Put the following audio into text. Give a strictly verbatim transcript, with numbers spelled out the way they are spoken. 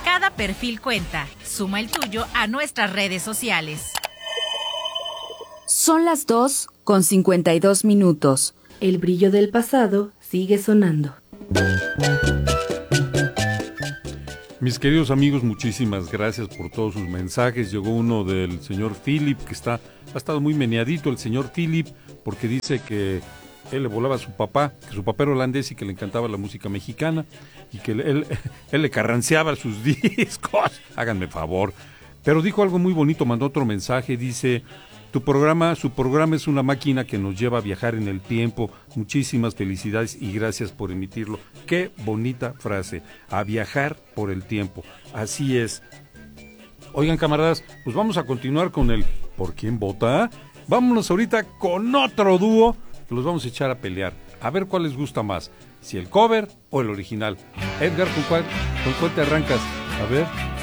Cada perfil cuenta. Suma el tuyo a nuestras redes sociales. Son las dos con cincuenta y dos minutos. El brillo del pasado sigue sonando. Mis queridos amigos, muchísimas gracias por todos sus mensajes. Llegó uno del señor Philip, que está, ha estado muy meneadito el señor Philip, porque dice que él le volaba a su papá, que su papá era holandés y que le encantaba la música mexicana, y que él, él le carranceaba sus discos. Háganme favor. Pero dijo algo muy bonito, mandó otro mensaje, dice: tu programa, su programa es una máquina que nos lleva a viajar en el tiempo. Muchísimas felicidades y gracias por emitirlo. Qué bonita frase, a viajar por el tiempo. Así es. Oigan, camaradas, pues vamos a continuar con el ¿por quién vota? Vámonos ahorita con otro dúo que los vamos a echar a pelear. A ver cuál les gusta más, si el cover o el original. Edgar, ¿con cuál, con cuál te arrancas? A ver.